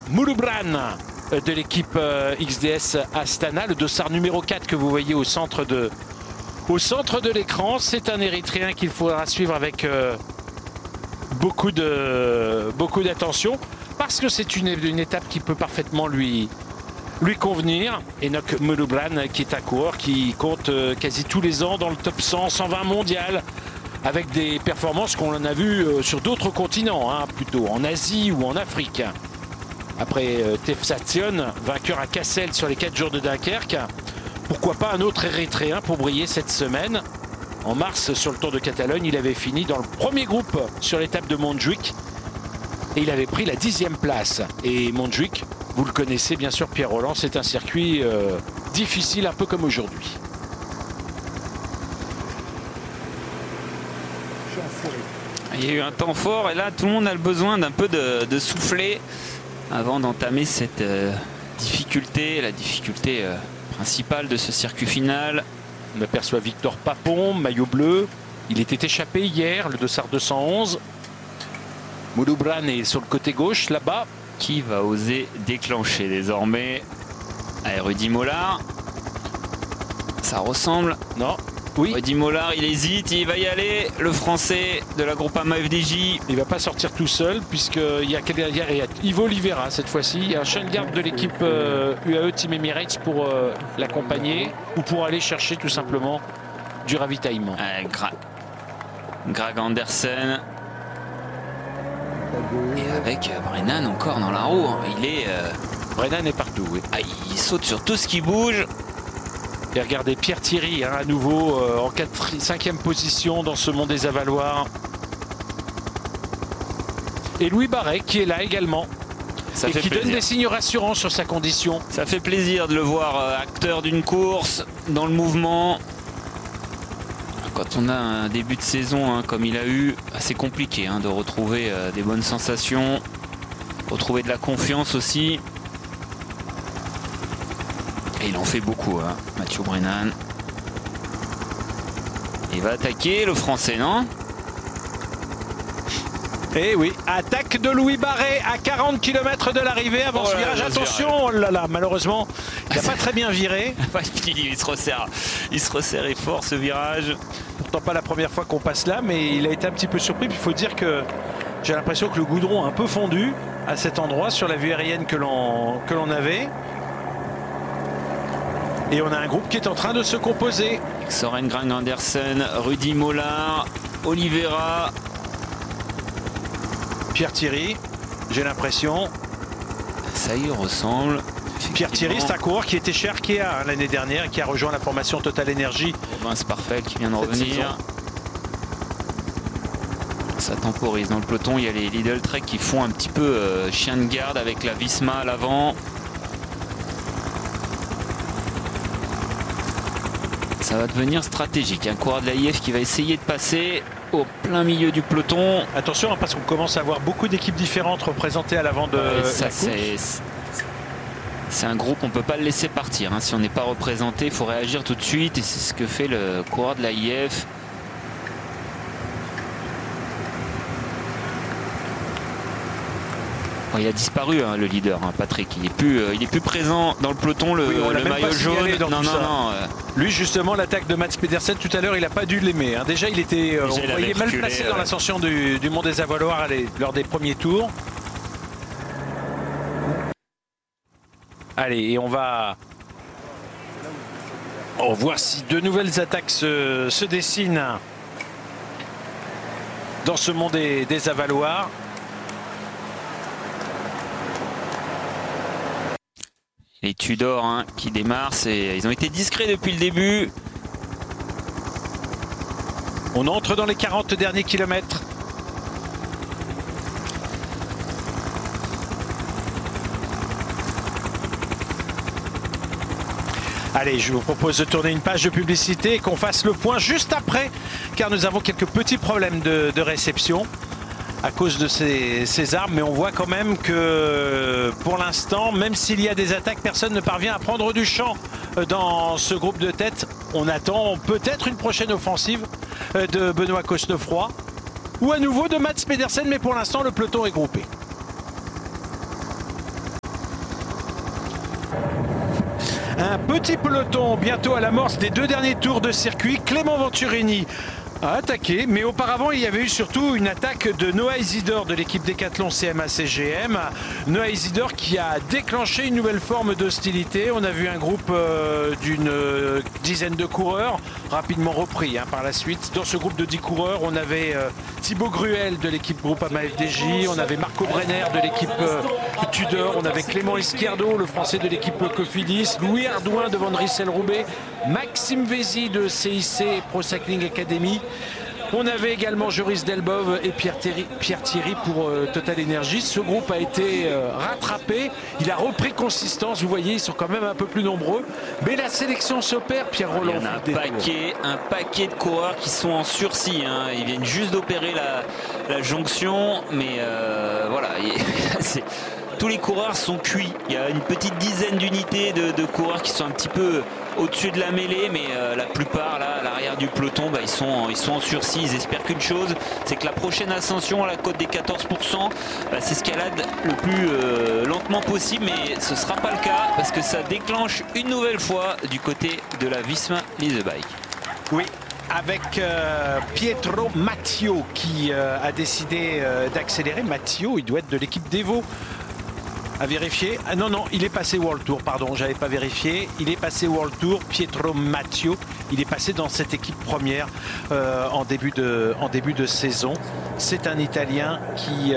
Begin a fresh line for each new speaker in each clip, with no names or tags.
Mouloubran de l'équipe XDS Astana, le dossard numéro 4 que vous voyez au centre de l'écran. C'est un Érythréen qu'il faudra suivre avec beaucoup d'attention parce que c'est une étape qui peut parfaitement lui convenir. Enoch Mouloubran qui est un coureur qui compte quasi tous les ans dans le top 100, 120 mondial avec des performances qu'on en a vues sur d'autres continents, hein, plutôt en Asie ou en Afrique. Après Tefsation, vainqueur à Cassel sur les 4 jours de Dunkerque, pourquoi pas un autre Érythréen pour briller cette semaine. En mars, sur le Tour de Catalogne, il avait fini dans le premier groupe sur l'étape de Montjuïc et il avait pris la 10e place. Et Montjuïc, vous le connaissez bien sûr, Pierre Rolland, c'est un circuit difficile, un peu comme aujourd'hui.
Il y a eu un temps fort et là tout le monde a le besoin d'un peu de souffler avant d'entamer cette difficulté, la difficulté principale de ce circuit final.
On aperçoit Victor Papon, maillot bleu. Il était échappé hier, le dossard 211. Mouloubran est sur le côté gauche, là-bas.
Qui va oser déclencher désormais? Rudy Mollard. Ça ressemble.
Non. Oui.
Rudy Mollard, il hésite, il va y aller. Le français de la Groupama FDJ.
Il ne va pas sortir tout seul puisqu'il y a Ivo Oliveira cette fois-ci. Il y a un chien de garde de l'équipe UAE Team Emirates pour l'accompagner ou pour aller chercher tout simplement du ravitaillement.
Greg Andersen. Et avec Brennan encore dans la roue.
Brennan est partout, oui.
Il saute sur tout ce qui bouge.
Et regardez Pierre Thierry à nouveau en 5e position dans ce Mont des Avaloirs. Et Louis Barret qui est là également. Et qui donne des signes rassurants sur sa condition.
Ça fait plaisir de le voir acteur d'une course dans le mouvement. Quand on a un début de saison comme il a eu, c'est compliqué de retrouver des bonnes sensations, retrouver de la confiance aussi. Et il en fait beaucoup, Mathieu Brennan. Il va attaquer le français, non?
Eh oui, attaque de Louis Barret à 40 km de l'arrivée avant ce virage. Attention, oh là là, malheureusement, il n'a pas très bien viré.
Il se resserre et fort ce virage.
Pourtant pas la première fois qu'on passe là, mais il a été un petit peu surpris. Puis il faut dire que j'ai l'impression que le goudron a un peu fondu à cet endroit sur la vue aérienne que l'on avait. Et on a un groupe qui est en train de se composer.
Soren Greg Andersen, Rudy Mollard, Oliveira.
Pierre Thierry, j'ai l'impression.
Ça y ressemble.
Pierre Thierry, c'est un coureur qui était chez Arkea l'année dernière et qui a rejoint la formation Total Energy.
Vince Parfait qui vient de revenir. Ça temporise. Dans le peloton, il y a les Lidl Trek qui font un petit peu chien de garde avec la Visma à l'avant. Ça va devenir stratégique. Un coureur de l'AIF qui va essayer de passer au plein milieu du peloton.
Attention, parce qu'on commence à avoir beaucoup d'équipes différentes représentées à l'avant de la course.
C'est un groupe, on ne peut pas le laisser partir. Si on n'est pas représenté, il faut réagir tout de suite. Et c'est ce que fait le coureur de l'AIF. Bon, il a disparu, le leader, Patrick. Il est plus présent dans le peloton, le maillot jaune. Non.
Lui, justement, l'attaque de Mats Pedersen tout à l'heure, il n'a pas dû l'aimer. Déjà, il était mal placé dans l'ascension du Mont des Avaloirs lors des premiers tours. Allez, et on va voir si de nouvelles attaques se dessinent dans ce Mont des Avaloirs.
Les Tudors qui démarrent, ils ont été discrets depuis le début.
On entre dans les 40 derniers kilomètres. Allez, je vous propose de tourner une page de publicité et qu'on fasse le point juste après, car nous avons quelques petits problèmes de réception à cause de ces armes, mais on voit quand même que pour l'instant, même s'il y a des attaques, personne ne parvient à prendre du champ dans ce groupe de tête. On attend peut-être une prochaine offensive de Benoît Cosnefroy ou à nouveau de Mats Pedersen, mais pour l'instant le peloton est groupé. Un petit peloton bientôt à l'amorce des 2 derniers tours de circuit. Clément Venturini a attaqué, mais auparavant il y avait eu surtout une attaque de Noah Isidore de l'équipe Decathlon CMA-CGM. Noah Isidore qui a déclenché une nouvelle forme d'hostilité. On a vu un groupe d'une dizaine de coureurs, rapidement repris par la suite. Dans ce groupe de 10 coureurs, on avait Thibaut Gruel de l'équipe Groupama FDJ, on avait Marco Brenner de l'équipe Tudor, on avait Clément Izquierdo, le français de l'équipe Cofidis, Louis Ardouin de Van Rissel-Roubaix, Maxime Vézy de CIC Pro Cycling Academy. On avait également Joris Delbove et Pierre Thierry pour Total Energy. Ce groupe a été rattrapé. Il a repris consistance. Vous voyez, ils sont quand même un peu plus nombreux. Mais la sélection s'opère, Pierre Rolland.
Il y en a un paquet de coureurs qui sont en sursis. Ils viennent juste d'opérer la jonction. Mais voilà, tous les coureurs sont cuits. Il y a une petite dizaine d'unités de coureurs qui sont un petit peu au-dessus de la mêlée, mais la plupart là à l'arrière du peloton, ils sont en sursis. Ils espèrent qu'une chose, c'est que la prochaine ascension à la cote des 14% s'escalade le plus lentement possible, mais ce ne sera pas le cas parce que ça déclenche une nouvelle fois du côté de la Visma Lease Bike.
Oui, avec Pietro Mattio qui a décidé d'accélérer. Mattio, il doit être de l'équipe d'Evo. À vérifier. Ah non, il est passé World Tour, pardon, j'avais pas vérifié. Il est passé World Tour, Pietro Mattio. Il est passé dans cette équipe première en début de saison. C'est un Italien qui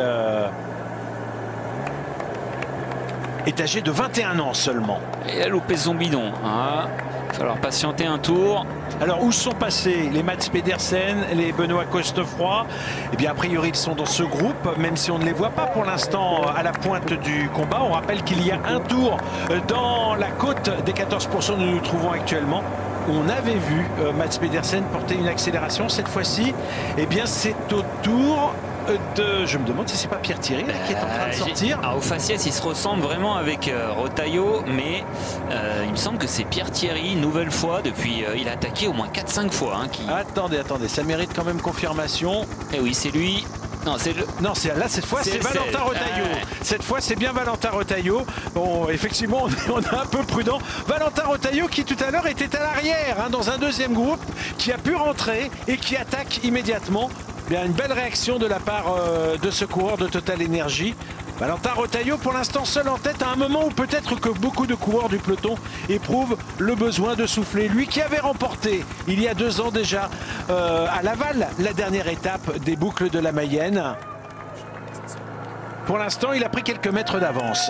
est âgé de 21 ans seulement.
Et il a loupé son bidon. Il va falloir patienter un tour.
Alors, où sont passés les Mats Pedersen, les Benoît Cosnefroy? Eh bien, a priori, ils sont dans ce groupe, même si on ne les voit pas pour l'instant à la pointe du combat. On rappelle qu'il y a un tour dans la côte des 14% où nous nous trouvons actuellement. On avait vu Mats Pedersen porter une accélération. Cette fois-ci, eh bien, c'est au tour de... Je me demande si c'est pas Pierre Thierry là, qui est en train de sortir.
Au faciès, il se ressemble vraiment avec Rotaillot, mais il me semble que c'est Pierre Thierry, une nouvelle fois, depuis il a attaqué au moins 4-5 fois.
Attendez, ça mérite quand même confirmation.
Eh oui, c'est lui. Non,
là cette fois c'est Valentin Rotaillot. Cette fois c'est bien Valentin Rotaillot. Bon, effectivement on est un peu prudent. Valentin Rotaillot qui tout à l'heure était à l'arrière dans un deuxième groupe, qui a pu rentrer et qui attaque immédiatement. Bien, une belle réaction de la part de ce coureur de Total Energy. Valentin Rotaillot pour l'instant seul en tête à un moment où peut-être que beaucoup de coureurs du peloton éprouvent le besoin de souffler. Lui qui avait remporté il y a 2 ans déjà à Laval la dernière étape des boucles de la Mayenne. Pour l'instant il a pris quelques mètres d'avance.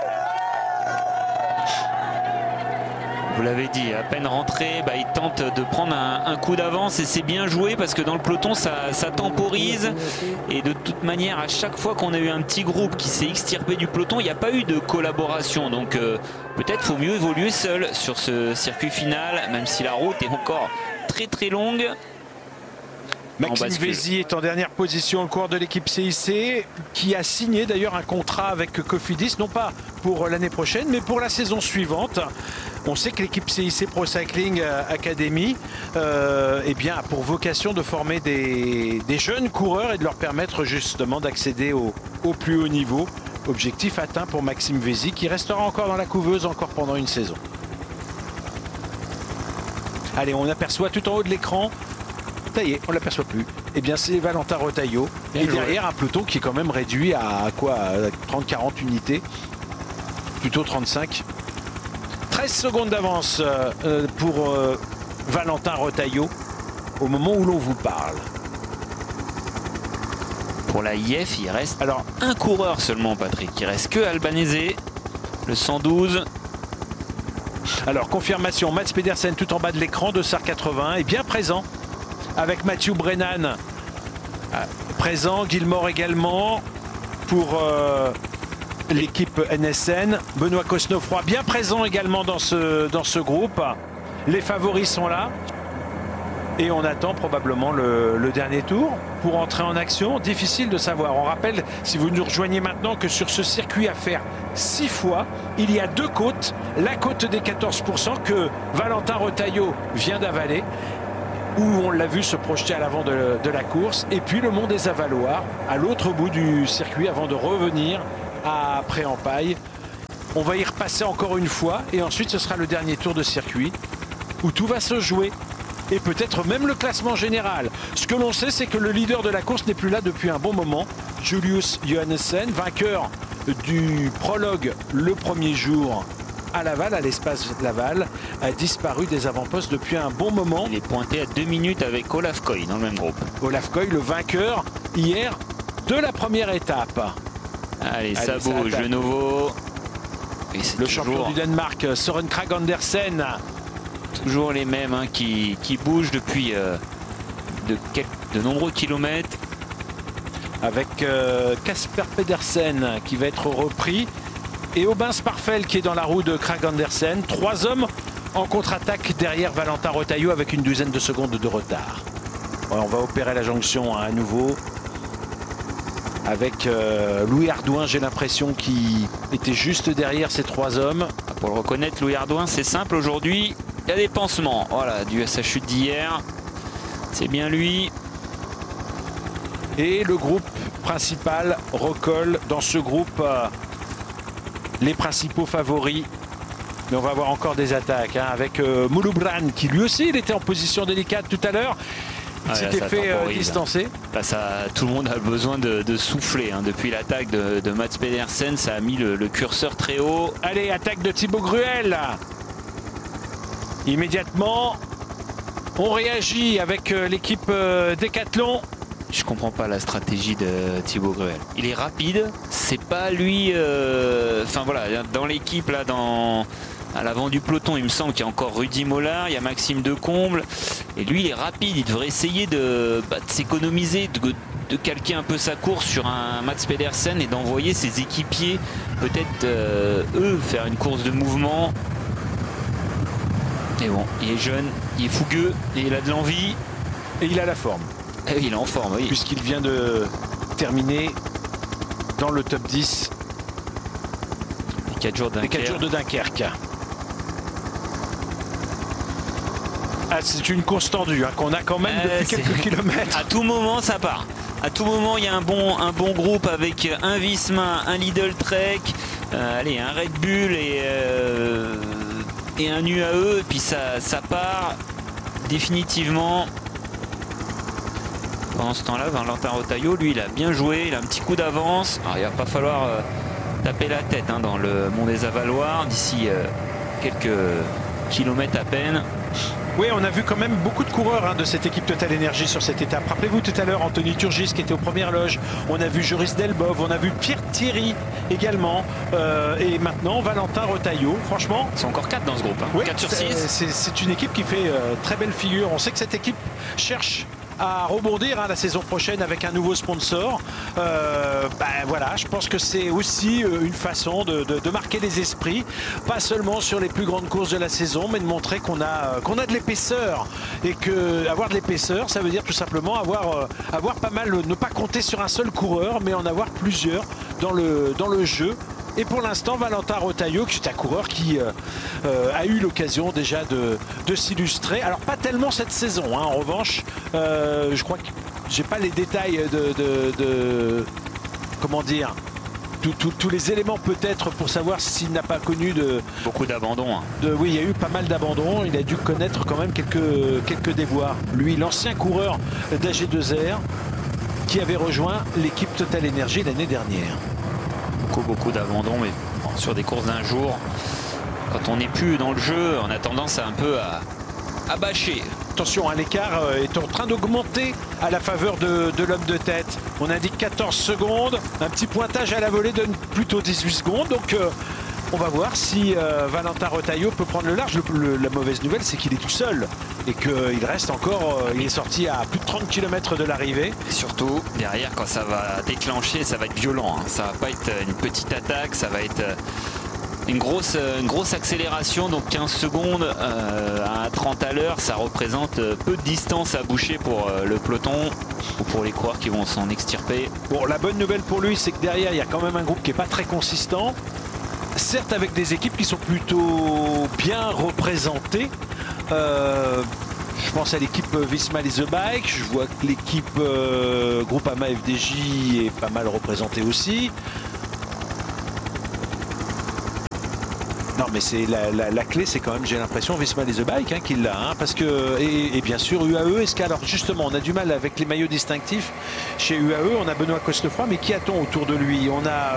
Vous l'avez dit, à peine rentré, il tente de prendre un coup d'avance et c'est bien joué parce que dans le peloton ça temporise et de toute manière à chaque fois qu'on a eu un petit groupe qui s'est extirpé du peloton, il n'y a pas eu de collaboration, donc peut-être faut mieux évoluer seul sur ce circuit final, même si la route est encore très très longue.
Maxime Vézy est en dernière position, le coureur de l'équipe CIC, qui a signé d'ailleurs un contrat avec Cofidis, non pas pour l'année prochaine, mais pour la saison suivante. On sait que l'équipe CIC Pro Cycling Academy eh bien, a pour vocation de former des jeunes coureurs et de leur permettre justement d'accéder au plus haut niveau. Objectif atteint pour Maxime Vézy, qui restera encore dans la couveuse encore pendant une saison. Allez, on aperçoit tout en haut de l'écran. Ça y est, on ne l'aperçoit plus. Eh bien, c'est Valentin Rotaillot. Et derrière, un peloton qui est quand même réduit à quoi, 30-40 unités. Plutôt 35. 13 secondes d'avance pour Valentin Rotaillot au moment où l'on vous parle.
Pour la IF, il reste un coureur seulement, Patrick. Il reste que Albanese, le 112.
Alors, confirmation, Mats Pedersen tout en bas de l'écran, de SAR 80 est bien présent. Avec Mathieu Brennan présent, Gilmore également pour l'équipe NSN. Benoît Cosnefroy bien présent également dans ce groupe. Les favoris sont là. Et on attend probablement le dernier tour pour entrer en action. Difficile de savoir. On rappelle, si vous nous rejoignez maintenant, que sur ce circuit à faire 6 fois, il y a 2 côtes. La côte des 14% que Valentin Rotaillot vient d'avaler, où on l'a vu se projeter à l'avant de la course, et puis le mont des Avaloirs à l'autre bout du circuit avant de revenir à Pré-en-Paille. On va y repasser encore une fois et ensuite ce sera le dernier tour de circuit où tout va se jouer. Et peut-être même le classement général. Ce que l'on sait, c'est que le leader de la course n'est plus là depuis un bon moment. Julius Johannessen, vainqueur du prologue le premier jour à Laval, à l'espace Laval, a disparu des avant-postes depuis un bon moment.
Il est pointé à 2 minutes avec Olaf Koy dans le même groupe.
Olaf Koy, le vainqueur hier de la première étape.
Allez, ça bouge de nouveau.
Le champion du Danemark, Søren Kragh Andersen.
Toujours les mêmes qui bougent depuis de nombreux kilomètres.
Avec Kasper Pedersen qui va être repris. Et Aubin Sparfel qui est dans la roue de Kragh Andersen. 3 hommes en contre-attaque derrière Valentin Retailleau avec une douzaine de secondes de retard. Ouais, on va opérer la jonction à nouveau. Avec Louis Hardouin, j'ai l'impression, qui était juste derrière ces 3 hommes.
Pour le reconnaître, Louis Hardouin, c'est simple aujourd'hui. Il y a des pansements, voilà, dû à sa chute d'hier. C'est bien lui.
Et le groupe principal recolle dans ce groupe les principaux favoris. Mais on va avoir encore des attaques avec Mouloubran qui lui aussi il était en position délicate tout à l'heure. Il s'était fait distancer.
Là, tout le monde a besoin de souffler. Depuis l'attaque de Mats Pedersen, ça a mis le curseur très haut.
Allez, attaque de Thibaut Gruel. Immédiatement, on réagit avec l'équipe Decathlon.
Je comprends pas la stratégie de Thibaut Gruel. Il est rapide, c'est pas lui. Enfin voilà, dans l'équipe là, à l'avant du peloton, il me semble qu'il y a encore Rudy Mollard, il y a Maxime Decomble, et lui il est rapide. Il devrait essayer de s'économiser, de calquer un peu sa course sur un Mats Pedersen et d'envoyer ses équipiers peut-être eux faire une course de mouvement. Et bon, il est jeune, il est fougueux, et il a de l'envie.
Et il a la forme.
Et il est en forme, oui.
Puisqu'il vient de terminer dans le top 10
les 4 jours
de Dunkerque. Ah, c'est une course tendue qu'on a quand même depuis quelques kilomètres.
À tout moment, ça part. À tout moment, il y a un bon groupe avec un Visma, un Lidl Trek, allez, un Red Bull et un UAE. Et puis ça part définitivement. Pendant ce temps-là, Valentin Retailleau, lui, il a bien joué. Il a un petit coup d'avance. Il va pas falloir taper la tête dans le Mont des Avaloirs d'ici quelques kilomètres à peine.
Oui, on a vu quand même beaucoup de coureurs de cette équipe Total Energy sur cette étape. Rappelez-vous tout à l'heure Anthony Turgis qui était aux premières loges. On a vu Joris Delbov, on a vu Pierre Thierry également. Et maintenant Valentin Retailleau. Franchement,
ils sont encore 4 dans ce groupe.
Oui,
4 sur 6.
C'est une équipe qui fait très belle figure. On sait que cette équipe cherche à rebondir la saison prochaine avec un nouveau sponsor. Voilà, je pense que c'est aussi une façon de marquer les esprits, pas seulement sur les plus grandes courses de la saison, mais de montrer qu'on a de l'épaisseur, et que avoir de l'épaisseur, ça veut dire tout simplement avoir pas mal, ne pas compter sur un seul coureur, mais en avoir plusieurs dans le jeu. Et pour l'instant, Valentin Retailleau, qui est un coureur qui a eu l'occasion déjà de s'illustrer. Alors pas tellement cette saison, en revanche, je crois que j'ai pas les détails de comment dire, tous les éléments peut-être pour savoir s'il n'a pas connu
beaucoup d'abandons.
Oui, il y a eu pas mal d'abandons. Il a dû connaître quand même quelques déboires. Lui, l'ancien coureur d'AG2R qui avait rejoint l'équipe Total Energy l'année dernière.
Beaucoup d'abandons, mais sur des courses d'un jour, quand on n'est plus dans le jeu, on a tendance un peu à bâcher.
Attention, l'écart est en train d'augmenter à la faveur de l'homme de tête. On indique 14 secondes. Un petit pointage à la volée donne plutôt 18 secondes. Donc on va voir si Valentin Retailleau peut prendre le large. La mauvaise nouvelle, c'est qu'il est tout seul et qu'il reste encore, il est sorti à plus de 30 km de l'arrivée.
Et surtout, derrière, quand ça va déclencher, ça va être violent. Ça va pas être une petite attaque, ça va être une grosse accélération. Donc 15 secondes à 30 à l'heure, ça représente peu de distance à boucher pour le peloton ou pour les coureurs qui vont s'en extirper.
Bon, la bonne nouvelle pour lui, c'est que derrière, il y a quand même un groupe qui n'est pas très consistant. Certes, avec des équipes qui sont plutôt bien représentées. Je pense à l'équipe Visma Lease the Bike. Je vois que l'équipe Groupama FDJ est pas mal représentée aussi. Non, mais c'est la clé, c'est quand même, j'ai l'impression, Visma Lease the Bike qui l'a. Parce que, et bien sûr, UAE, est-ce qu'alors justement, on a du mal avec les maillots distinctifs. Chez UAE, on a Benoît Cosnefroy, mais qui a-t-on autour de lui? On a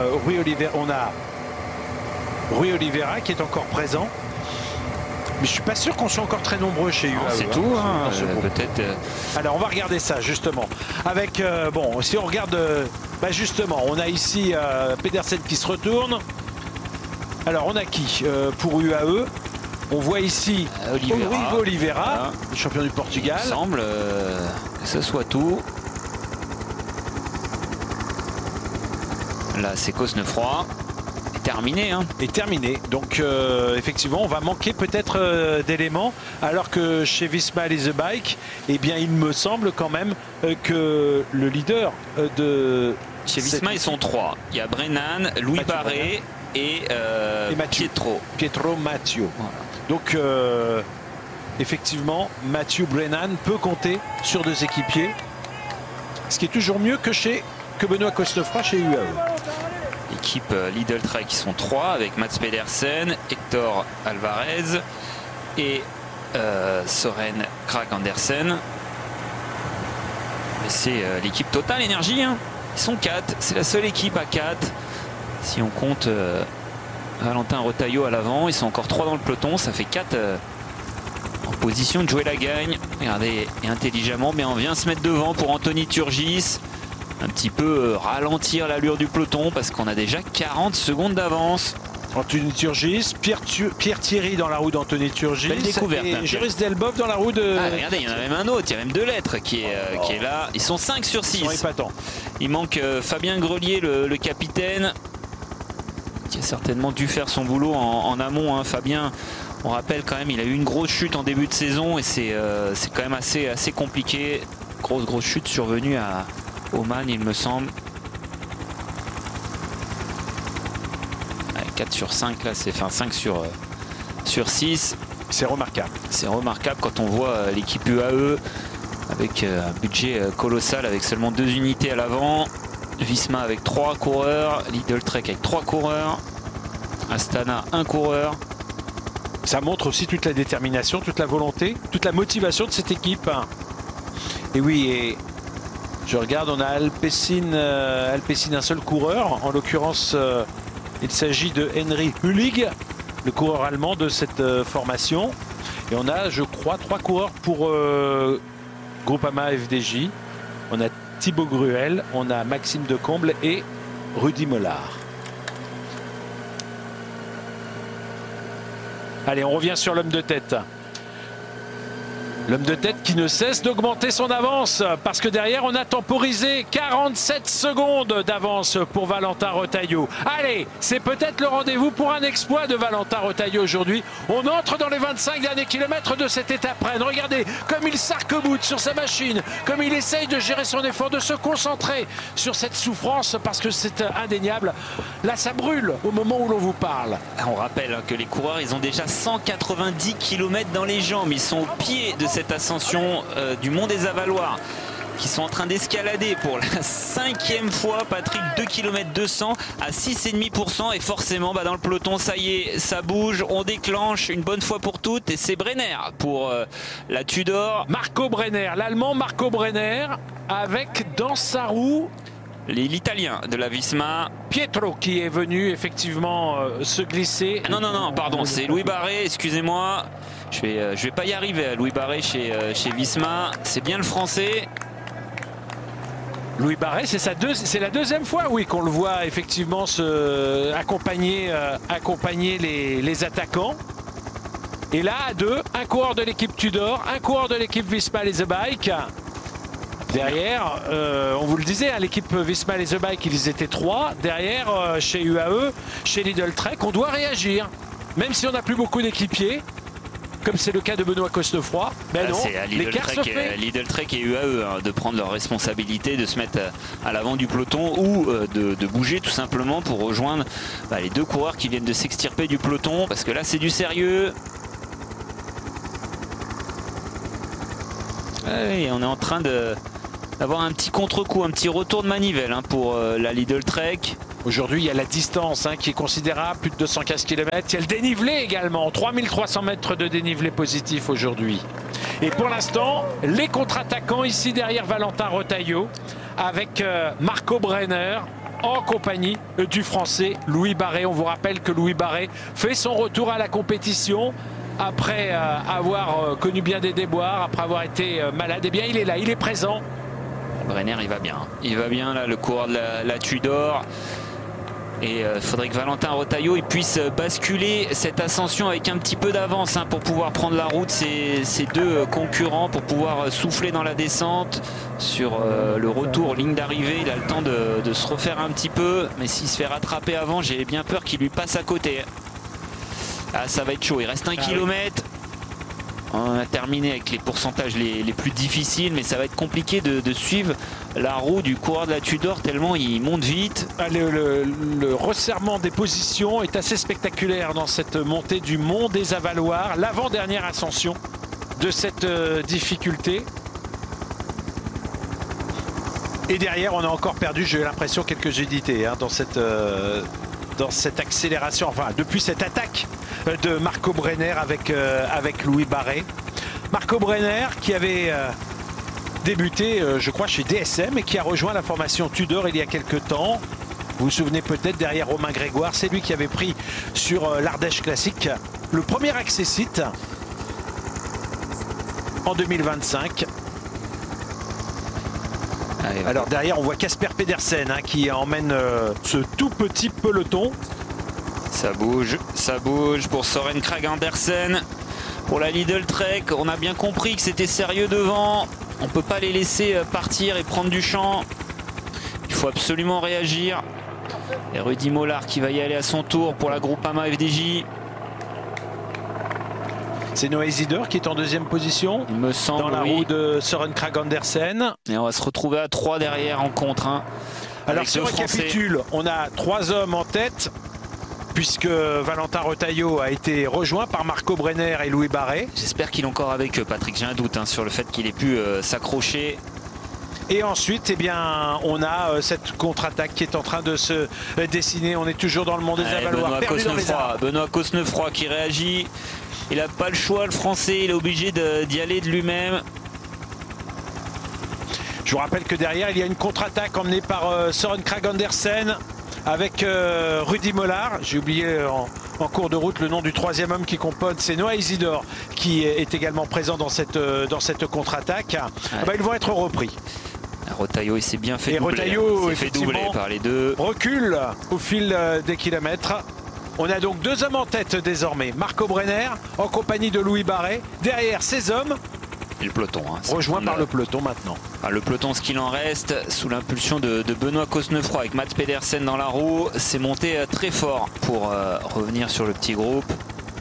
Rui Oliveira qui est encore présent. Mais je suis pas sûr qu'on soit encore très nombreux chez UAE.
C'est tout, peut-être.
Alors on va regarder ça justement. Avec bon, si on regarde, justement, on a ici Pedersen qui se retourne. Alors on a qui pour UAE? On voit ici Oliveira, voilà, le champion du Portugal.
Il semble que ce soit tout. Là c'est Cosnefroy. Terminé.
Et terminé. Donc effectivement, on va manquer peut-être d'éléments, alors que chez Visma Lease the Bike, eh bien, il me semble quand même que le leader de...
Chez Visma, ils sont 3. Il y a Brennan, Louis Barré et
Pietro Matteo. Voilà. Donc effectivement, Mathieu Brennan peut compter sur 2 équipiers, ce qui est toujours mieux que Benoît Cosnefroy chez UAE.
Équipe Lidl Trek qui sont 3 avec Mats Pedersen, Hector Alvarez et Søren Kragh Andersen. C'est l'équipe Total Energy. Ils sont 4. C'est la seule équipe à 4. Si on compte Valentin Retailleau à l'avant, ils sont encore 3 dans le peloton. Ça fait 4 en position de jouer la gagne. Regardez, et intelligemment, mais on vient se mettre devant pour Anthony Turgis. Un petit peu ralentir l'allure du peloton parce qu'on a déjà 40 secondes d'avance.
Anthony Turgis, Pierre Thierry dans la roue d'Anthony Turgis.
Belle découverte.
Et Joris Delboeuf dans la roue de...
regardez, il y en a même un autre, il y a même 2 lettres qui est là. Ils sont 5 sur 6. Il manque Fabien Grelier, le capitaine, qui a certainement dû faire son boulot en amont. Fabien, on rappelle quand même, il a eu une grosse chute en début de saison et c'est quand même assez compliqué. Grosse chute survenue à Oman, il me semble. 4 sur 5 là, c'est 5 sur 6.
C'est remarquable.
C'est remarquable quand on voit l'équipe UAE avec un budget colossal, avec seulement 2 unités à l'avant. Visma avec 3 coureurs, Lidl Trek avec 3 coureurs, Astana 1 coureur.
Ça montre aussi toute la détermination, toute la volonté, toute la motivation de cette équipe. Et oui, et je regarde, on a Alpecin, un seul coureur. En l'occurrence, il s'agit de Henry Hullig, le coureur allemand de cette formation. Et on a, je crois, 3 coureurs pour Groupama FDJ. On a Thibaut Gruel, on a Maxime Decomble et Rudy Mollard. Allez, on revient sur l'homme de tête. L'homme de tête qui ne cesse d'augmenter son avance parce que derrière on a temporisé 47 secondes d'avance pour Valentin Retailleau. Allez, c'est peut-être le rendez-vous pour un exploit de Valentin Retailleau aujourd'hui. On entre dans les 25 derniers kilomètres de cette étape reine. Regardez comme il s'arc-boute sur sa machine, comme il essaye de gérer son effort, de se concentrer sur cette souffrance parce que c'est indéniable. Là ça brûle au moment où l'on vous parle.
On rappelle que les coureurs ils ont déjà 190 km dans les jambes. Ils sont au pied de cette ascension du Mont des Avaloirs qui sont en train d'escalader pour la 5e fois. Patrick, 2 km 200 à 6,5% et forcément dans le peloton ça y est, ça bouge, on déclenche une bonne fois pour toutes et c'est Brenner pour la Tudor.
Marco Brenner, l'Allemand Marco Brenner avec dans sa roue
l'Italien de la Visma.
Pietro qui est venu effectivement se glisser.
Non, pardon, c'est Louis Barré, excusez-moi. Je vais pas y arriver à Louis Barré chez Visma. C'est bien le français.
Louis Barré, c'est la 2e fois, oui, qu'on le voit effectivement accompagner les attaquants. Et là, à 2, un coureur de l'équipe Tudor, un coureur de l'équipe Visma Lease the Bike. Derrière, on vous le disait, l'équipe Visma Lease the Bike, ils étaient 3. Derrière, chez UAE, chez Lidl Trek, on doit réagir. Même si on n'a plus beaucoup d'équipiers, comme c'est le cas de Benoît Cosnefroy. Ben non,
c'est à Lidl Trek et UAE de prendre leurs responsabilités, de se mettre à l'avant du peloton ou de bouger tout simplement pour rejoindre les 2 coureurs qui viennent de s'extirper du peloton. Parce que là, c'est du sérieux. Et on est en train d'avoir un petit contre-coup, un petit retour de manivelle pour la Lidl Trek.
Aujourd'hui, il y a la distance qui est considérable, plus de 215 km. Il y a le dénivelé également, 3300 mètres de dénivelé positif aujourd'hui. Et pour l'instant, les contre-attaquants ici derrière Valentin Retailleau avec Marco Brenner en compagnie du Français Louis Barré. On vous rappelle que Louis Barré fait son retour à la compétition après avoir connu bien des déboires, après avoir été malade. Eh bien, il est là, il est présent.
Brenner, il va bien. Il va bien, là, le coureur de la Tudor. Et il faudrait que Valentin Retailleau puisse basculer cette ascension avec un petit peu d'avance pour pouvoir prendre la route, ces deux concurrents, pour pouvoir souffler dans la descente. Sur le retour, ligne d'arrivée, il a le temps de se refaire un petit peu. Mais s'il se fait rattraper avant, j'ai bien peur qu'il lui passe à côté. Ah, ça va être chaud, il reste 1 kilomètre. On a terminé avec les pourcentages les plus difficiles, mais ça va être compliqué de suivre la roue du coureur de la Tudor tellement il monte vite.
Le resserrement des positions est assez spectaculaire dans cette montée du Mont des Avaloirs, l'avant-dernière ascension de cette difficulté. Et derrière, on a encore perdu, j'ai l'impression, quelques unités dans cette accélération, enfin depuis cette attaque de Marco Brenner avec Louis Barré. Marco Brenner qui avait débuté, je crois, chez DSM et qui a rejoint la formation Tudor il y a quelques temps. Vous vous souvenez peut-être, derrière Romain Grégoire, c'est lui qui avait pris sur l'Ardèche Classique le premier accessite en 2025. Allez, alors derrière, on voit Casper Pedersen qui emmène ce tout petit peloton.
Ça bouge pour Søren Kragh Andersen. Pour la Lidl Trek, on a bien compris que c'était sérieux devant. On ne peut pas les laisser partir et prendre du champ. Il faut absolument réagir. Et Rudy Mollard qui va y aller à son tour pour la Groupama FDJ.
C'est Noah Isidore qui est en deuxième position.
Il me semble,
dans la roue de Søren Kragh Andersen.
Et on va se retrouver à 3 derrière en contre.
Alors si on récapitule, on a 3 hommes en tête, puisque Valentin Retailleau a été rejoint par Marco Brenner et Louis Barré.
J'espère qu'il est encore avec eux, Patrick. J'ai un doute sur le fait qu'il ait pu s'accrocher.
Et ensuite, eh bien, on a cette contre-attaque qui est en train de se dessiner. On est toujours dans le Mont des Avaloirs.
Benoît Cosnefroy qui réagit. Il n'a pas le choix, le Français. Il est obligé d'y aller de lui-même.
Je vous rappelle que derrière, il y a une contre-attaque emmenée par Søren Kragh Andersen avec Rudy Mollard. J'ai oublié en cours de route le nom du troisième homme qui compone. C'est Noah Isidore qui est également présent dans cette contre-attaque. Ouais. Ils vont être repris.
Retailleau, il s'est bien fait doubler.
Retailleau,
il s'est fait doubler par les deux.
Recule au fil des kilomètres. On a donc 2 hommes en tête désormais. Marco Brenner en compagnie de Louis Barré. Derrière ces hommes.
Et le peloton.
Rejoint par le peloton maintenant.
Le peloton, ce qu'il en reste, sous l'impulsion de Benoît Cosnefroy avec Mats Pedersen dans la roue, c'est monté très fort pour revenir sur le petit groupe.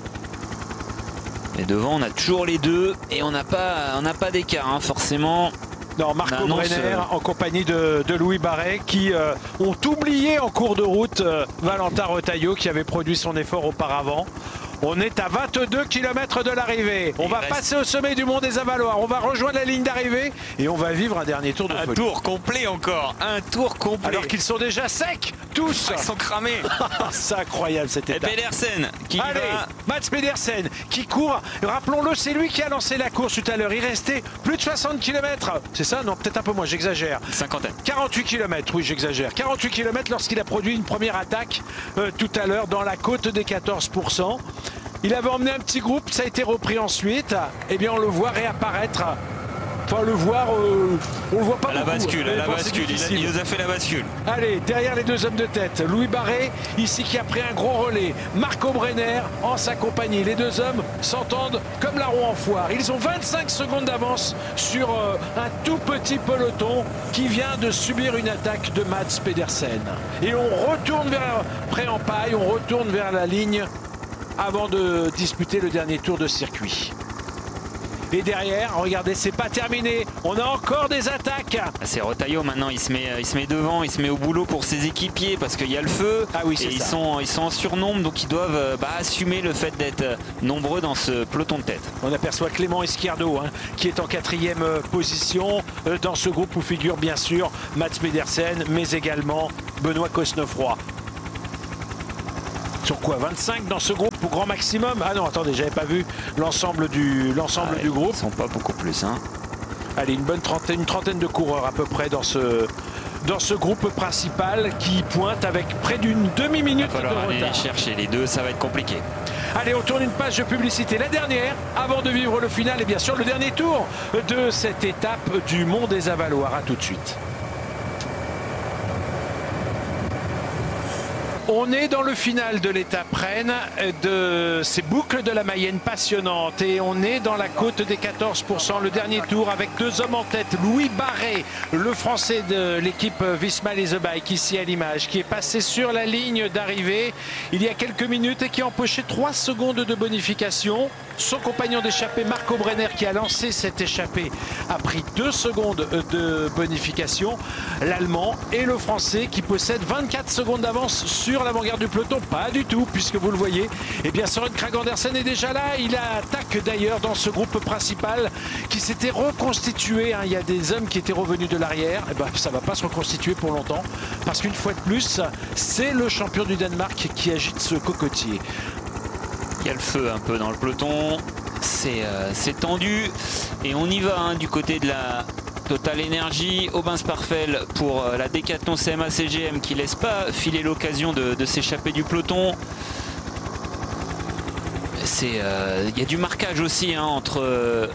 Et devant, on a toujours les deux et on n'a pas d'écart, forcément.
Non, Marco Brenner en compagnie de Louis Barré qui ont oublié en cours de route Valentin Retailleau qui avait produit son effort auparavant. On est à 22 km de l'arrivée. On va passer au sommet du Mont des Avaloirs. On va rejoindre la ligne d'arrivée et on va vivre un dernier tour de folie.
Un tour complet encore. Un tour complet.
Alors qu'ils sont déjà secs, tous.
Ils sont cramés.
C'est incroyable cette étape.
Et Pedersen qui va.
Mats Pedersen qui court. Rappelons-le, c'est lui qui a lancé la course tout à l'heure. Il restait plus de 60 km. C'est ça? Non, peut-être un peu moins, j'exagère. 48 km, oui, j'exagère. 48 km lorsqu'il a produit une première attaque tout à l'heure dans la côte des 14%. Il avait emmené un petit groupe, ça a été repris ensuite. Eh bien, on le voit réapparaître. Enfin, le voir, on le voit pas beaucoup.
La bascule, il nous a fait la bascule.
Allez, derrière les 2 hommes de tête, Louis Barré, ici qui a pris un gros relais. Marco Brenner en sa compagnie. Les 2 hommes s'entendent comme la roue en foire. Ils ont 25 secondes d'avance sur un tout petit peloton qui vient de subir une attaque de Mats Pedersen. Et on retourne vers Pré-en-Paille, on retourne vers la ligne avant de disputer le dernier tour de circuit. Et derrière, regardez, c'est pas terminé. On a encore des attaques.
C'est Retailleau maintenant, il se met devant, il se met au boulot pour ses équipiers parce qu'il y a le feu.
Ah oui, c'est
et
ça.
ils sont en surnombre, donc ils doivent assumer le fait d'être nombreux dans ce peloton de tête.
On aperçoit Clément Izquierdo qui est en 4e position dans ce groupe où figure bien sûr Mats Pedersen, mais également Benoît Cosnefroy. Sur quoi, 25 dans ce groupe au grand maximum? Ah non, attendez, j'avais pas vu l'ensemble du groupe.
Ils sont pas beaucoup plus. Hein.
Allez, une trentaine de coureurs à peu près dans ce groupe principal qui pointe avec près d'une demi-minute de
retard. Il va falloir aller chercher les deux, ça va être compliqué.
Allez, on tourne une page de publicité, la dernière, avant de vivre le final et bien sûr le dernier tour de cette étape du Mont des Avaloirs. À tout de suite. On est dans le final de l'étape Rennes, de ces boucles de la Mayenne passionnantes, et on est dans la côte des 14%, le dernier tour avec deux hommes en tête. Louis Barré, le français de l'équipe Visma Les Bike, ici à l'image, qui est passé sur la ligne d'arrivée il y a quelques minutes et qui a empoché 3 secondes de bonification. Son compagnon d'échappée, Marco Brenner, qui a lancé cette échappée, a pris 2 secondes de bonification. L'Allemand et le Français qui possèdent 24 secondes d'avance sur l'avant-garde du peloton. Pas du tout, puisque vous le voyez, eh bien Søren Kragh Andersen est déjà là. Il attaque d'ailleurs dans ce groupe principal qui s'était reconstitué. Il y a des hommes qui étaient revenus de l'arrière. Eh ben, ça ne va pas se reconstituer pour longtemps, parce qu'une fois de plus, c'est le champion du Danemark qui agite ce cocotier.
Il y a le feu un peu dans le peloton, c'est tendu et on y va du côté de la Total Energy. Aubin Sparfel pour la Decathlon CMA CGM qui laisse pas filer l'occasion de s'échapper du peloton. Il y a du marquage aussi entre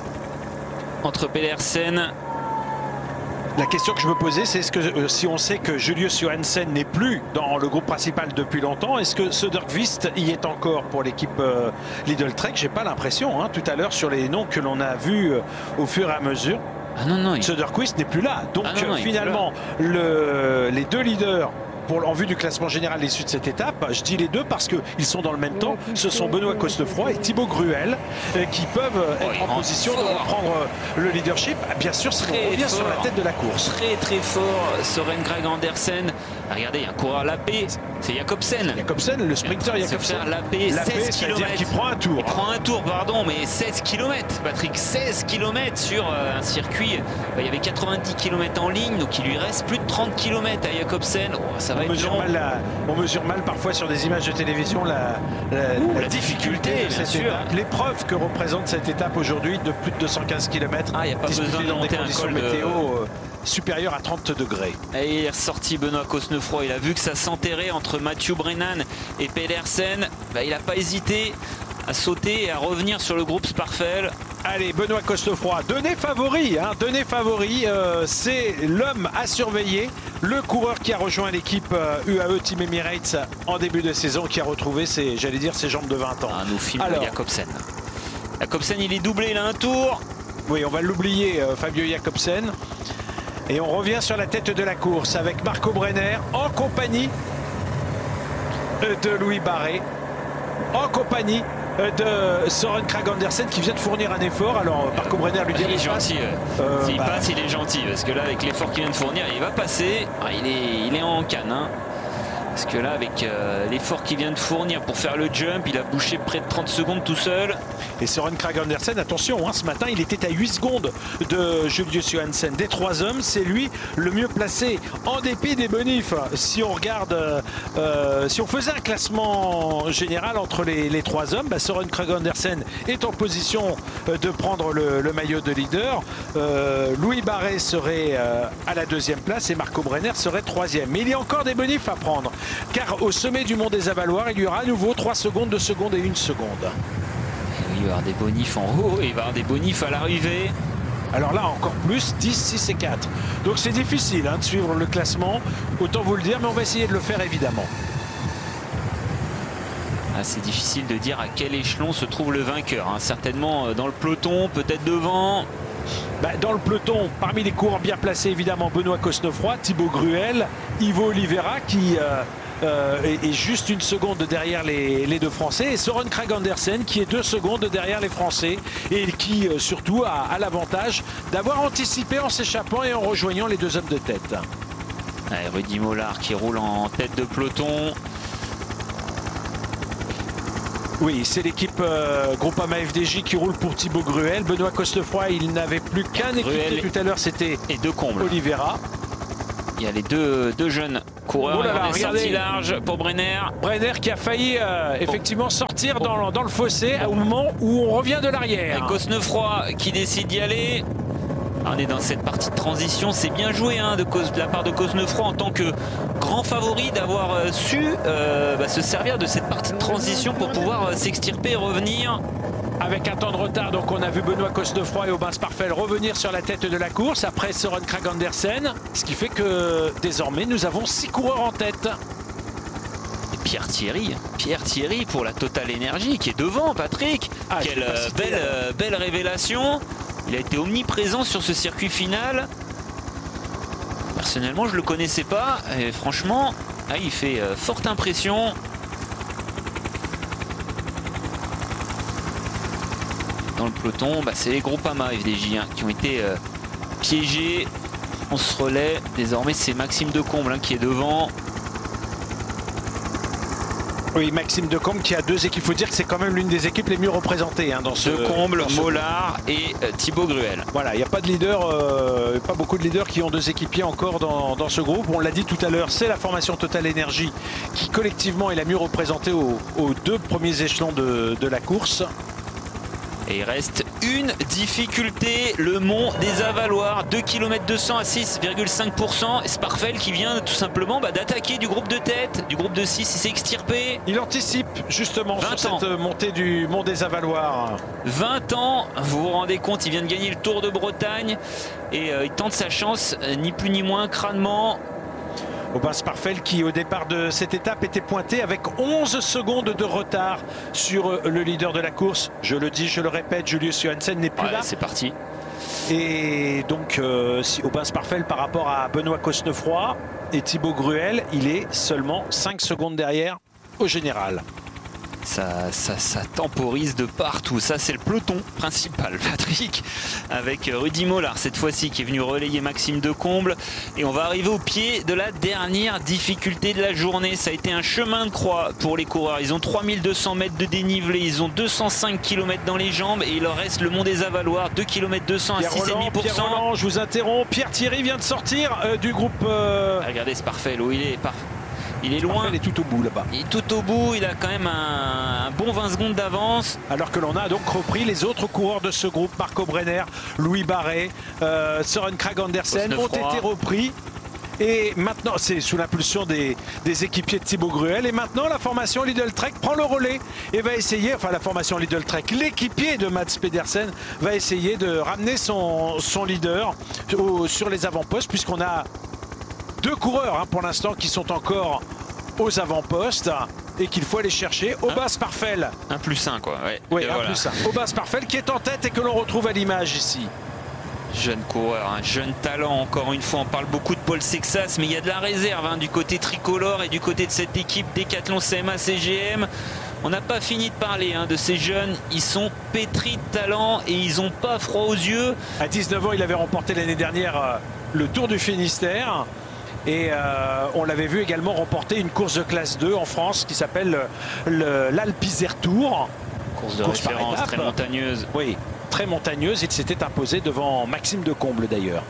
Pedersen.
La question que je me posais, c'est est-ce que si on sait que Julius Johansen n'est plus dans le groupe principal depuis longtemps, est-ce que Söderqvist y est encore pour l'équipe Lidl Trek? J'ai pas l'impression, tout à l'heure sur les noms que l'on a vus au fur et à mesure.
Ah non,
Söderqvist n'est plus là. Donc finalement, les deux leaders en vue du classement général issu de cette étape, je dis les deux parce qu'ils sont dans le même temps, ce sont Benoît Cosnefroy et Thibaut Gruel qui peuvent être en position de reprendre le leadership. Bien sûr, on revient sur la tête de la course.
Très fort, Søren Kragh Andersen. Regardez, il y a un coureur lapé, c'est Jakobsen.
Jakobsen, le sprinter Jakobsen.
Lapé, 16 km.
Qui prend un tour.
Il prend un tour, pardon, mais 16 km, Patrick, 16 km sur un circuit. Il y avait 90 km en ligne, donc il lui reste plus de 30 km à Jakobsen. Ça va
on mesure mal parfois sur des images de télévision la difficulté de cette étape, l'épreuve que représente cette étape aujourd'hui de plus de 215 km.
Il n'y a pas besoin de monter un col
météo supérieur à 30 degrés.
Et il est ressorti Benoît Cosnefroy. Il a vu que ça s'enterrait entre Mathieu Brennan et Pedersen. Il n'a pas hésité à sauter et à revenir sur le groupe Sparfel.
Allez, Benoît Cosnefroy, donnez favori, c'est l'homme à surveiller, le coureur qui a rejoint l'équipe UAE Team Emirates en début de saison, qui a retrouvé ses jambes de 20 ans.
Nous filme Jakobsen. Jakobsen, il est doublé, il a un tour.
Oui, on va l'oublier, Fabio Jakobsen. Et on revient sur la tête de la course avec Marco Brenner en compagnie de Louis Barré, en compagnie de Søren Kragh Andersen qui vient de fournir un effort. Alors Marco Brenner lui dit
il est gentil. S'il passe, il est gentil parce que là, avec l'effort qu'il vient de fournir, il va passer. Il est en canne. Parce que là, avec l'effort qu'il vient de fournir pour faire le jump, il a bouché près de 30 secondes tout seul.
Et Søren Kragh Andersen, attention, ce matin, il était à 8 secondes de Julius Johansen. Des 3 hommes, c'est lui le mieux placé, en dépit des bonifs. Si on regarde, si on faisait un classement général entre les 3 hommes, Søren Kragh Andersen est en position de prendre le maillot de leader. Louis Barré serait à la 2e place et Marco Brenner serait 3e. Mais il y a encore des bonifs à prendre. Car au sommet du Mont des Avaloirs, il y aura à nouveau 3 secondes, 2 secondes et 1 seconde.
Il va y avoir des bonifs en haut et il va y avoir des bonifs à l'arrivée.
Alors là, encore plus, 10, 6 et 4. Donc c'est difficile de suivre le classement, autant vous le dire, mais on va essayer de le faire évidemment.
C'est difficile de dire à quel échelon se trouve le vainqueur. Certainement dans le peloton, peut-être devant.
Dans le peloton, parmi les coureurs bien placés, évidemment, Benoît Cosnefroy, Thibaut Gruel, Ivo Oliveira qui est juste 1 seconde derrière les deux Français. Et Søren Kragh Andersen qui est 2 secondes derrière les Français et qui surtout a l'avantage d'avoir anticipé en s'échappant et en rejoignant les 2 hommes de tête.
Allez, Rudy Mollard qui roule en tête de peloton.
Oui, c'est l'équipe Groupama FDJ qui roule pour Thibaut Gruel. Benoît Cosnefroy, il n'avait plus qu'un équipier tout à l'heure, c'était Oliveira.
Il y a les deux jeunes coureurs. Sortie large pour Brenner.
Brenner qui a failli effectivement sortir dans le fossé au moment où on revient de l'arrière.
Et Cosnefroy qui décide d'y aller. On est dans cette partie de transition, c'est bien joué de la part de Cosnefroy en tant que grand favori d'avoir su se servir de cette partie de transition pour pouvoir s'extirper et revenir.
Avec un temps de retard, donc on a vu Benoît Cosnefroy et Aubin Sparfel revenir sur la tête de la course après Søren Kragh Andersen, ce qui fait que désormais nous avons 6 coureurs en tête.
Et Pierre Thierry pour la Total Energy qui est devant Patrick. Quelle belle révélation. Il a été omniprésent sur ce circuit final. Personnellement, je ne le connaissais pas. Et franchement, il fait forte impression. Dans le peloton, c'est les Groupama FDJ qui ont été piégés. On se relaie. Désormais, c'est Maxime Decomble qui est devant.
Oui, Maxime Decomble qui a 2 équipes. Il faut dire que c'est quand même l'une des équipes les mieux représentées dans ce.
Decomble, Mollard et Thibaut Gruel.
Voilà, il n'y a pas de leader, pas beaucoup de leaders qui ont 2 équipiers encore dans ce groupe. On l'a dit tout à l'heure, c'est la formation Total Energy qui collectivement est la mieux représentée aux 2 premiers échelons de la course.
Et il reste une difficulté, le mont des Avaloirs, 2 km 200 à 6,5%. Sparfel qui vient tout simplement d'attaquer du groupe de tête, du groupe de 6, il s'est extirpé.
Il anticipe justement sur cette montée du mont des Avaloirs.
20 ans, vous vous rendez compte, il vient de gagner le Tour de Bretagne et il tente sa chance, ni plus ni moins, crânement.
Aubin Sparfel qui au départ de cette étape était pointé avec 11 secondes de retard sur le leader de la course. Je le dis, je le répète, Julius Johansen n'est plus là.
C'est parti.
Et donc si Aubin Sparfel par rapport à Benoît Cosnefroy et Thibaut Gruel, il est seulement 5 secondes derrière au général.
Ça temporise de partout. Ça, c'est le peloton principal, Patrick, avec Rudy Mollard cette fois-ci qui est venu relayer Maxime Decomble. Et on va arriver au pied de la dernière difficulté de la journée. Ça a été un chemin de croix pour les coureurs. Ils ont 3200 mètres de dénivelé, ils ont 205 km dans les jambes et il leur reste le mont des Avaloirs, 2 km 200 à 6,5%.
Pierre Roland, je vous interromps. Pierre Thierry vient de sortir du groupe.
Regardez Sparfel où il est. Il est loin.
Il est tout au bout là-bas.
Il est tout au bout. Il a quand même un bon 20 secondes d'avance.
Alors que l'on a donc repris les autres coureurs de ce groupe. Marco Brenner, Louis Barret, Søren Kragh Andersen ont été repris. Et maintenant, c'est sous l'impulsion des équipiers de Thibaut Gruel. Et maintenant, la formation Lidl Trek prend le relais et va essayer, enfin la formation Lidl Trek, l'équipier de Mads Pedersen va essayer de ramener son leader sur les avant-postes puisqu'on a 2 coureurs pour l'instant qui sont encore aux avant-postes et qu'il faut aller chercher. Aubin Sparfel.
1+1 quoi.
Oui, 1+1. Aubin Sparfel qui est en tête et que l'on retrouve à l'image ici.
Jeune coureur, un jeune talent encore une fois. On parle beaucoup de Paul Sexas, mais il y a de la réserve du côté tricolore et du côté de cette équipe Décathlon CMA CGM. On n'a pas fini de parler de ces jeunes. Ils sont pétris de talent et ils n'ont pas froid aux yeux.
À 19 ans, il avait remporté l'année dernière le Tour du Finistère. Et on l'avait vu également remporter une course de classe 2 en France qui s'appelle l'Alpe Isère Tour.
Course de référence très montagneuse.
Oui, très montagneuse. Il s'était imposé devant Maxime Decomble d'ailleurs.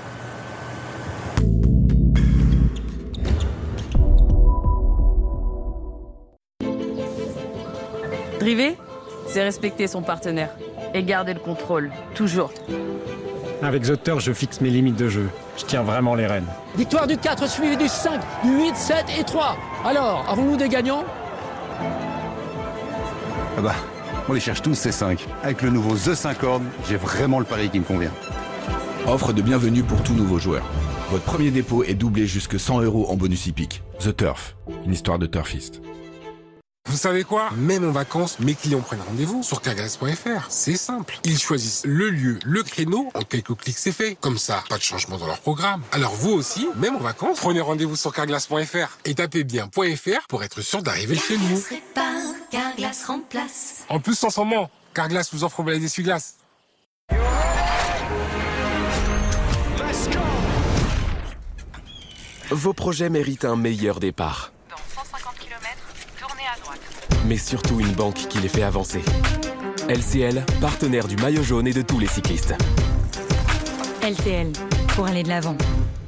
Driver, c'est respecter son partenaire et garder le contrôle, toujours.
Avec The Turf, je fixe mes limites de jeu. Je tiens vraiment les rênes.
Victoire du 4 suivi du 5, du 8, 7 et 3. Alors, avons-nous des gagnants?
Ah bah, on les cherche tous ces 5. Avec le nouveau The 5 Horn, j'ai vraiment le pari qui me convient.
Offre de bienvenue pour tout nouveau joueur. Votre premier dépôt est doublé jusque 100 € en bonus hippique. The Turf, une histoire de turfiste.
Vous savez quoi? Même en vacances, mes clients prennent rendez-vous sur carglass.fr. C'est simple. Ils choisissent le lieu, le créneau, en quelques clics c'est fait. Comme ça, pas de changement dans leur programme. Alors vous aussi, même en vacances, prenez rendez-vous sur carglass.fr et tapez bien .fr pour être sûr d'arriver chez nous.
Carglass remplace.
En plus, sans moment, Carglass vous offre balai d'essuie-glace.
Vos projets méritent un meilleur départ.
Dans 150 km, tournez à droite.
Mais surtout une banque qui les fait avancer. LCL, partenaire du maillot jaune et de tous les cyclistes.
LCL, pour aller de l'avant.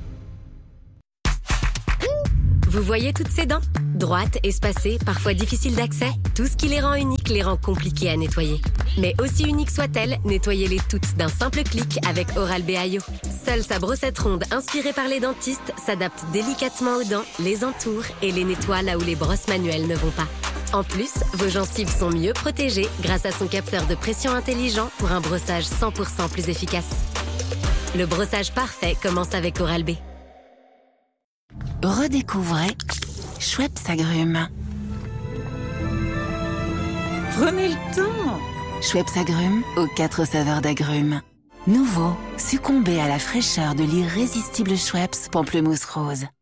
Vous voyez toutes ces dents? Droites, espacées, parfois difficiles d'accès. Tout ce qui les rend uniques les rend compliquées à nettoyer. Mais aussi uniques soient-elles, nettoyez-les toutes d'un simple clic avec Oral-B IO. Seule sa brossette ronde inspirée par les dentistes s'adapte délicatement aux dents, les entoure et les nettoie là où les brosses manuelles ne vont pas. En plus, vos gencives sont mieux protégées grâce à son capteur de pression intelligent pour un brossage 100% plus efficace. Le brossage parfait commence avec Oral-B.
Redécouvrez Schweppes Agrumes.
Prenez le temps.
Schweppes Agrumes aux 4 saveurs d'agrumes. Nouveau, succombez à la fraîcheur de l'irrésistible Schweppes Pamplemousse Rose.